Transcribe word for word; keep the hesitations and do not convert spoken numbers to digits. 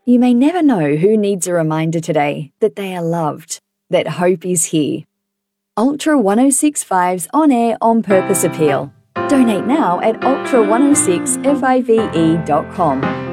You may never know who needs a reminder today that they are loved, that hope is here. Ultra one oh six point five's on-air, on-purpose appeal. Donate now at ultra one oh six five e dot com.